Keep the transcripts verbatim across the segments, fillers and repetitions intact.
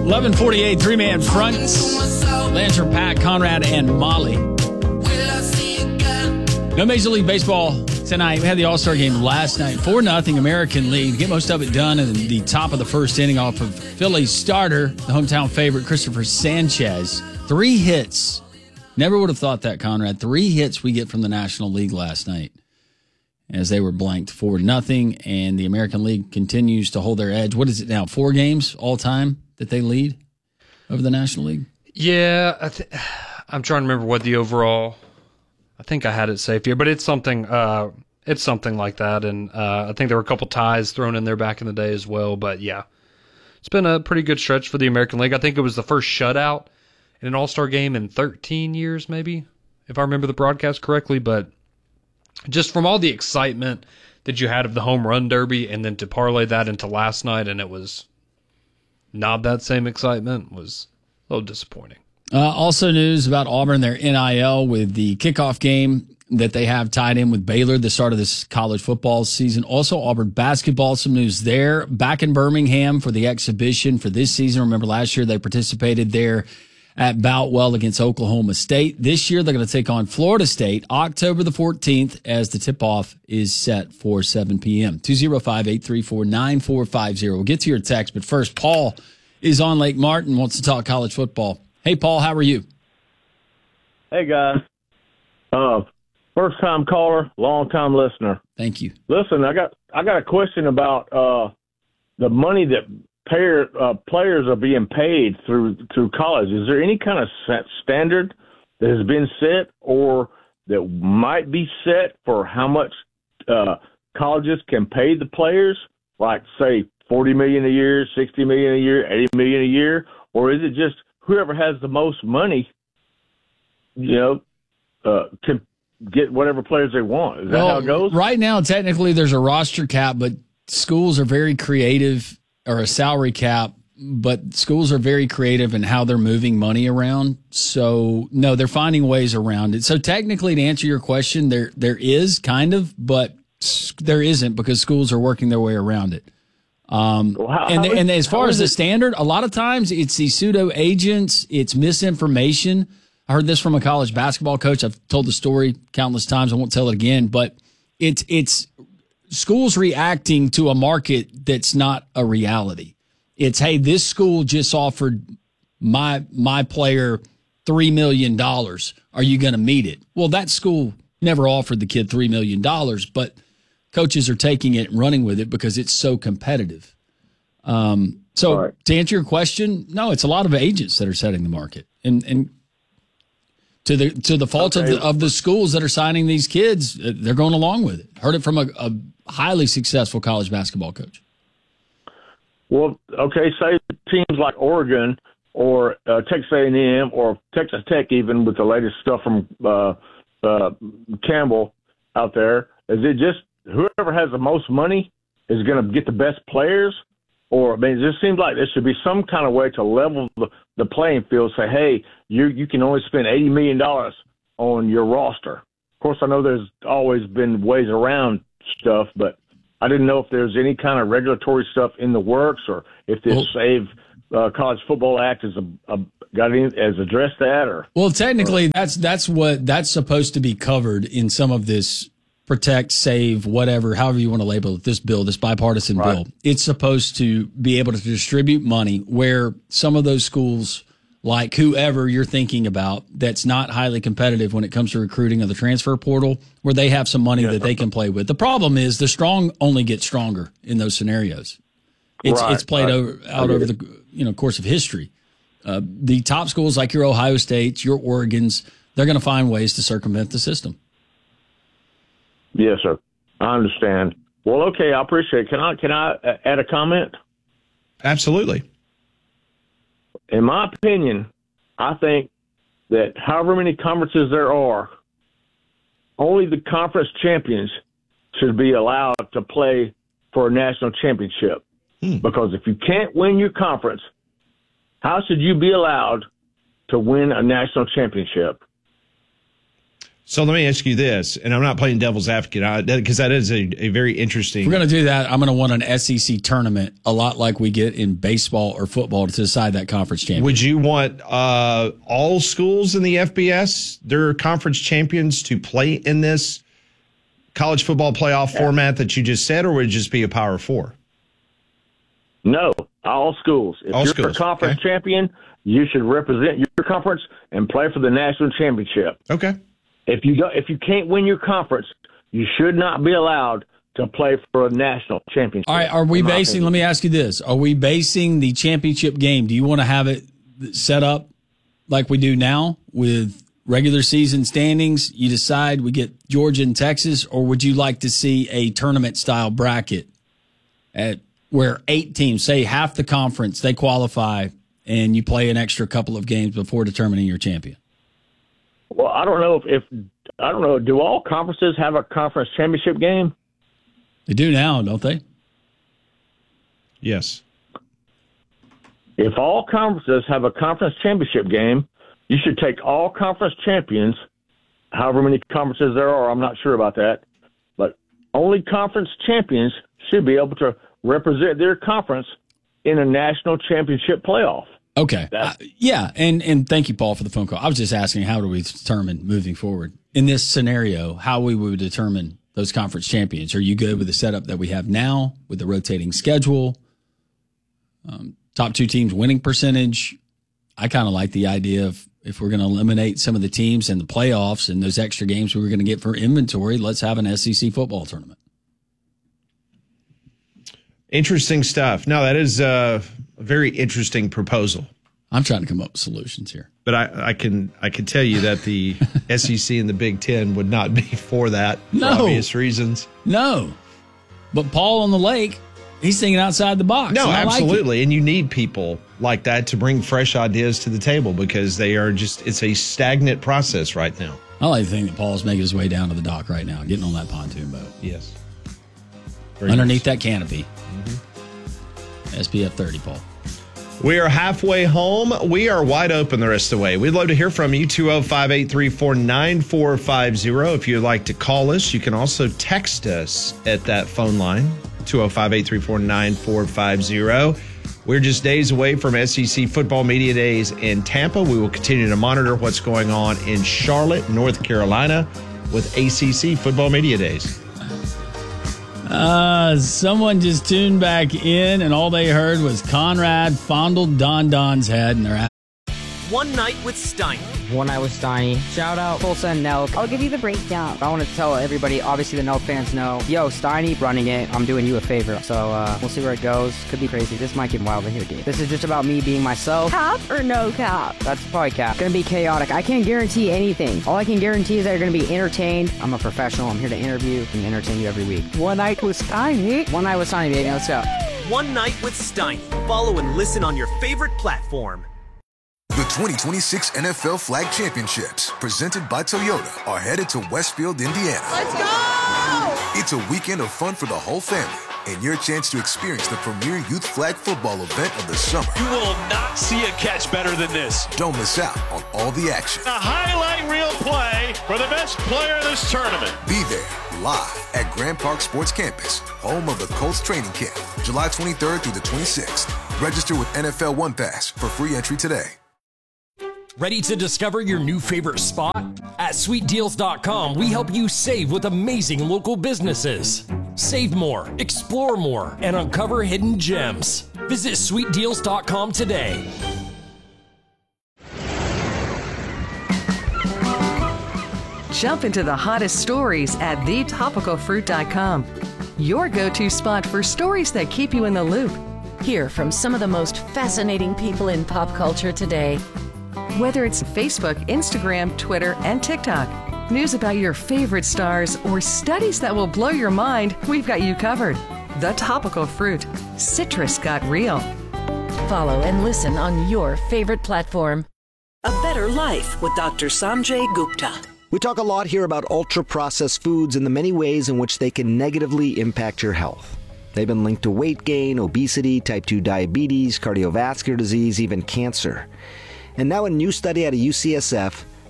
eleven forty-eight, three-man front. Lancer, Pat, Conrad, and Molly. No Major League Baseball tonight. We had the All-Star game last night. four nothing American League. Get most of it done in the top of the first inning off of Phillies starter, the hometown favorite, Christopher Sanchez. Three hits. Never would have thought that, Conrad. Three hits we get from the National League last night as they were blanked four nothing, and the American League continues to hold their edge. What is it now, four games all time that they lead over the National League? Yeah, I th- I'm trying to remember what the overall – I think I had it saved here, but it's something uh, it's something like that, and uh, I think there were a couple ties thrown in there back in the day as well, but yeah. It's been a pretty good stretch for the American League. I think it was the first shutout in an All-Star game in thirteen years, maybe, if I remember the broadcast correctly, but just from all the excitement that you had of the home run derby and then to parlay that into last night and it was not that same excitement was a little disappointing. Uh, also news about Auburn, their N I L with the kickoff game that they have tied in with Baylor, the start of this college football season. Also Auburn basketball, some news there. Back in Birmingham for the exhibition for this season. Remember last year they participated there at Boutwell against Oklahoma State. This year they're going to take on Florida State October the fourteenth as the tip-off is set for seven p.m. two oh five, eight three four, nine four five zero. We'll get to your text, but first, Paul is on Lake Martin, wants to talk college football. Hey, Paul, how are you? Hey, guys. Uh, first-time caller, long-time listener. Thank you. Listen, I got I got a question about uh, the money that payer, uh, players are being paid through through college. Is there any kind of set standard that has been set or that might be set for how much uh, colleges can pay the players? Like, say, forty million dollars a year, sixty million dollars a year, eighty million dollars a year? Or is it just whoever has the most money, you know, uh, can get whatever players they want? Is that well, how it goes? Right now, technically, there's a roster cap, but schools are very creative, or a salary cap, but schools are very creative in how they're moving money around. So, no, they're finding ways around it. So, technically, to answer your question, there there is kind of, but there isn't because schools are working their way around it. Um, well, how, and, how is, and as far as the standard, a lot of times it's the pseudo agents, it's misinformation. I heard this from a college basketball coach. I've told the story countless times. I won't tell it again, but it's, it's schools reacting to a market that's not a reality. It's, hey, this school just offered my, my player three million dollars. Are you going to meet it? Well, that school never offered the kid three million dollars, but coaches are taking it and running with it because it's so competitive. Um, so right. To answer your question, no, it's a lot of agents that are setting the market, and and to the to the fault okay. of the of the schools that are signing these kids, they're going along with it. Heard it from a, a highly successful college basketball coach. Well, okay, say teams like Oregon or uh, Texas A and M or Texas Tech, even with the latest stuff from uh, uh, Campbell out there, is it just whoever has the most money is going to get the best players? Or, I mean, it just seems like there should be some kind of way to level the, the playing field, say, hey, you you can only spend eighty million dollars on your roster. Of course, I know there's always been ways around stuff, but I didn't know if there's any kind of regulatory stuff in the works or if this well, Save uh, College Football Act is a, a, got any, has addressed that. Or Well, technically, or, that's that's what that's supposed to be covered in some of this protect, save, whatever, however you want to label it, this bill, this bipartisan right. bill. It's supposed to be able to distribute money where some of those schools, like whoever you're thinking about, that's not highly competitive when it comes to recruiting of the transfer portal, where they have some money yeah. that they can play with. The problem is the strong only get stronger in those scenarios. It's right. it's played right. over, out over the you know course of history. Uh, the top schools like your Ohio States, your Oregons, they're going to find ways to circumvent the system. Yes, sir. I understand. Well, okay, I appreciate it. Can I can I add a comment? Absolutely. In my opinion, I think that however many conferences there are, only the conference champions should be allowed to play for a national championship. Hmm. Because if you can't win your conference, how should you be allowed to win a national championship? So let me ask you this, and I'm not playing devil's advocate because that is a, a very interesting. If we're going to do that, I'm going to want an S E C tournament, a lot like we get in baseball or football to decide that conference champion. Would you want uh, all schools in the F B S, their conference champions, to play in this college football playoff yeah. format that you just said, or would it just be a Power Four? No, all schools. If all you're schools. a conference okay. champion, you should represent your conference and play for the national championship. Okay. If you don't, if you can't win your conference, you should not be allowed to play for a national championship. All right, are we basing, let me ask you this, are we basing the championship game, do you want to have it set up like we do now with regular season standings? You decide we get Georgia and Texas, or would you like to see a tournament-style bracket at where eight teams, say half the conference, they qualify, and you play an extra couple of games before determining your champion? Well, I don't know if, if I don't know. Do all conferences have a conference championship game? They do now, don't they? Yes. If all conferences have a conference championship game, you should take all conference champions, however many conferences there are. I'm not sure about that, but only conference champions should be able to represent their conference in a national championship playoff. Okay. Uh, yeah. And, and thank you, Paul, for the phone call. I was just asking, how do we determine moving forward in this scenario, how we would determine those conference champions? Are you good with the setup that we have now with the rotating schedule? Um, top two teams winning percentage. I kind of like the idea of if we're going to eliminate some of the teams in the playoffs and those extra games we were going to get for inventory, let's have an S E C football tournament. Interesting stuff. No, that is a very interesting proposal. I'm trying to come up with solutions here. But I, I can I can tell you that the S E C and the Big Ten would not be for that for no. obvious reasons. No. But Paul on the Lake, he's thinking outside the box. No, and absolutely. Like and you need people like that to bring fresh ideas to the table because they are just, it's a stagnant process right now. I like to think that Paul's making his way down to the dock right now, getting on that pontoon boat. Yes. Very Underneath nice. that canopy. Mm-hmm. S P F thirty, Paul. We are halfway home. We are wide open the rest of the way. We'd love to hear from you, two oh five, eight three four, nine four five oh. If you'd like to call us, you can also text us at that phone line, two oh five, eight three four, nine four five oh. We're just days away from S E C Football Media Days in Tampa. We will continue to monitor what's going on in Charlotte, North Carolina with A C C Football Media Days. Uh, someone just tuned back in, and all they heard was Conrad fondled Don Don's head, and they're out. One Night with Steiny. One Night with Steiny. Shout out Full Send Nelk. I'll give you the breakdown. I want to tell everybody, obviously the Nelk fans know, yo, Steiny running it. I'm doing you a favor. So uh, we'll see where it goes. Could be crazy. This might get wild in here, dude. This is just about me being myself. Cap or no cap? That's probably cap. Gonna be chaotic. I can't guarantee anything. All I can guarantee is that you're gonna be entertained. I'm a professional. I'm here to interview and entertain you every week. One Night with Steiny. One Night with Steiny, baby. Let's go. One Night with Steiny. Follow and listen on your favorite platform. The twenty twenty-six N F L Flag Championships, presented by Toyota, are headed to Westfield, Indiana. Let's go! It's a weekend of fun for the whole family and your chance to experience the premier youth flag football event of the summer. You will not see a catch better than this. Don't miss out on all the action. A highlight reel play for the best player in this tournament. Be there live at Grand Park Sports Campus, home of the Colts training camp, July twenty-third through the twenty-sixth. Register with N F L One Pass for free entry today. Ready to discover your new favorite spot? At sweet deals dot com, we help you save with amazing local businesses. Save more, explore more, and uncover hidden gems. Visit sweet deals dot com today. Jump into the hottest stories at the topical fruit dot com. Your go-to spot for stories that keep you in the loop. Hear from some of the most fascinating people in pop culture today. Whether it's Facebook, Instagram, Twitter, and TikTok, news about your favorite stars, or studies that will blow your mind, we've got you covered. The Topical Fruit. Citrus got real. Follow and listen on your favorite platform. A Better Life with Doctor Sanjay Gupta. We talk a lot here about ultra-processed foods and the many ways in which they can negatively impact your health. They've been linked to weight gain, obesity, type two diabetes, cardiovascular disease, even cancer. And now a new study out of U C S F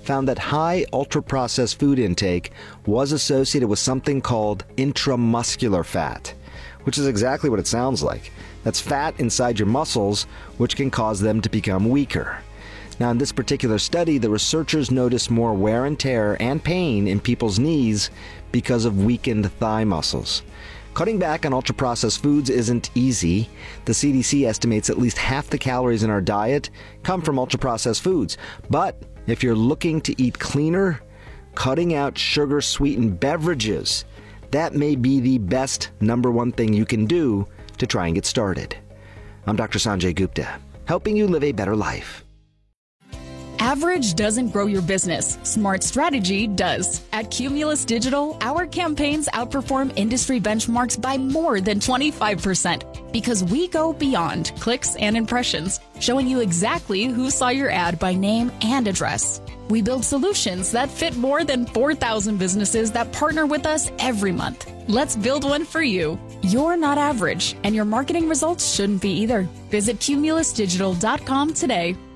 found that high ultra-processed food intake was associated with something called intramuscular fat, which is exactly what it sounds like. That's fat inside your muscles, which can cause them to become weaker. Now, in this particular study, the researchers noticed more wear and tear and pain in people's knees because of weakened thigh muscles. Cutting back on ultra-processed foods isn't easy. The C D C estimates at least half the calories in our diet come from ultra-processed foods. But if you're looking to eat cleaner, cutting out sugar-sweetened beverages, that may be the best number one thing you can do to try and get started. I'm Doctor Sanjay Gupta, helping you live a better life. Average doesn't grow your business. Smart strategy does. At Cumulus Digital, our campaigns outperform industry benchmarks by more than twenty-five percent because we go beyond clicks and impressions, showing you exactly who saw your ad by name and address. We build solutions that fit more than four thousand businesses that partner with us every month. Let's build one for you. You're not average, and your marketing results shouldn't be either. Visit cumulus digital dot com today.